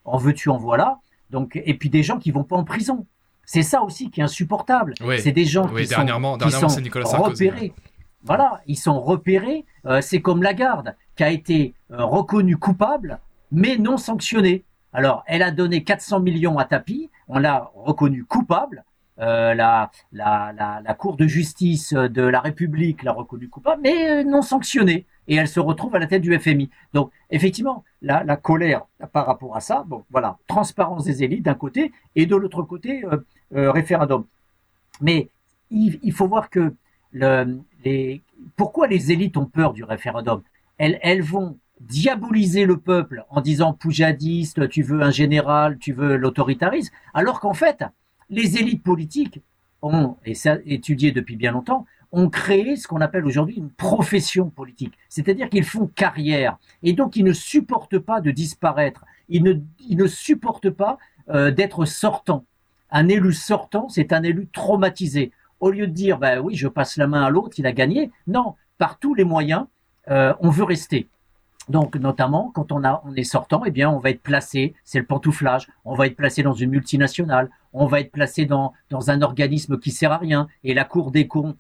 en veux-tu, en voilà. Donc, et puis des gens qui vont pas en prison. C'est ça aussi qui est insupportable. Oui. C'est des gens qui dernièrement, sont c'est Nicolas Sarkozy. repérés. Voilà, ils sont repérés. C'est comme Lagarde, qui a été reconnue coupable, mais non sanctionnée. Alors, elle a donné 400 millions à Tapi, on l'a reconnue coupable. La Cour de justice de la République l'a reconnue coupable, mais non sanctionnée. Et elle se retrouve à la tête du FMI. Donc, effectivement, la colère par rapport à ça, bon, voilà, transparence des élites d'un côté, et de l'autre côté, référendum. Mais il faut voir que pourquoi les élites ont peur du référendum? Elles vont diaboliser le peuple en disant poujadiste, tu veux un général, tu veux l'autoritarisme, alors qu'en fait, les élites politiques ont, et ça étudié depuis bien longtemps, ont créé ce qu'on appelle aujourd'hui une profession politique. C'est-à-dire qu'ils font carrière. Et donc, ils ne supportent pas de disparaître. Ils ne supportent pas d'être sortant. Un élu sortant, c'est un élu traumatisé. Au lieu de dire, bah oui, je passe la main à l'autre, il a gagné. Non, par tous les moyens, on veut rester. Donc, notamment, quand on est sortant, eh bien, on va être placé, c'est le pantouflage, on va être placé dans une multinationale, on va être placé dans un organisme qui sert à rien. Et la Cour des comptes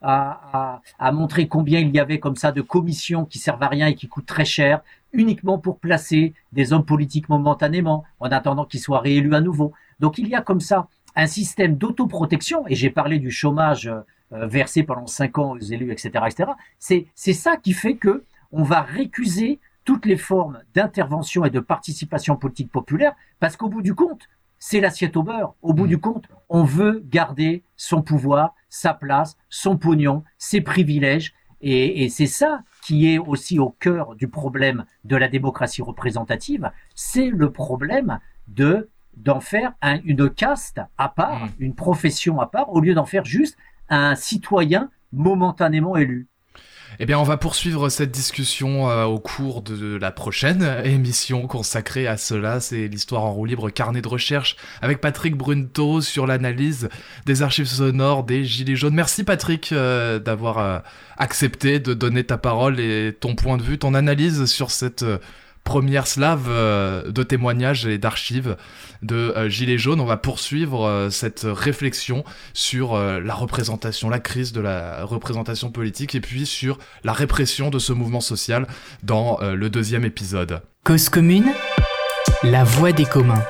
a montré combien il y avait comme ça de commissions qui servent à rien et qui coûtent très cher, uniquement pour placer des hommes politiques momentanément, en attendant qu'ils soient réélus à nouveau. Donc, il y a comme ça un système d'autoprotection, et j'ai parlé du chômage versé pendant 5 ans aux élus, etc., etc. C'est ça qui fait que on va récuser toutes les formes d'intervention et de participation politique populaire, parce qu'au bout du compte, c'est l'assiette au beurre. Au bout du compte, on veut garder son pouvoir, sa place, son pognon, ses privilèges, et c'est ça qui est aussi au cœur du problème de la démocratie représentative, c'est le problème d'en faire une caste à part, une profession à part, au lieu d'en faire juste un citoyen momentanément élu. Eh bien, on va poursuivre cette discussion au cours de la prochaine émission consacrée à cela. C'est l'Histoire en roue libre, carnet de recherche avec Patrick Brunto sur l'analyse des archives sonores des Gilets jaunes. Merci Patrick d'avoir accepté de donner ta parole et ton point de vue, ton analyse sur cette première slave de témoignages et d'archives de Gilets jaunes. On va poursuivre cette réflexion sur la représentation, la crise de la représentation politique et puis sur la répression de ce mouvement social dans le deuxième épisode. Cause commune, la voix des communs.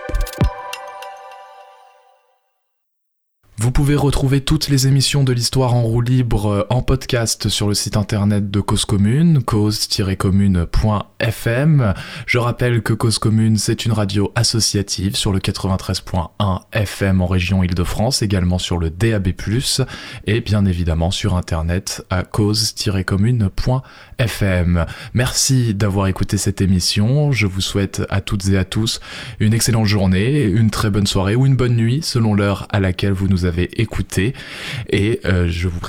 Vous pouvez retrouver toutes les émissions de l'Histoire en roue libre en podcast sur le site internet de Cause Commune, cause-commune.fm. Je rappelle que Cause Commune, c'est une radio associative sur le 93.1 FM en région Île-de-France, également sur le DAB+, et bien évidemment sur internet à cause-commune.fm. Merci d'avoir écouté cette émission. Je vous souhaite à toutes et à tous une excellente journée, une très bonne soirée ou une bonne nuit selon l'heure à laquelle vous nous avez écouté, et je vous prie